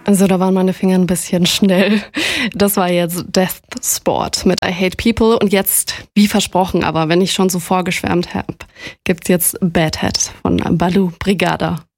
Also da waren meine Finger ein bisschen schnell. Das war jetzt Death Sport mit I Hate People. Und jetzt, wie versprochen, aber wenn ich schon so vorgeschwärmt habe, gibt's jetzt Bad Head von Balou Brigada.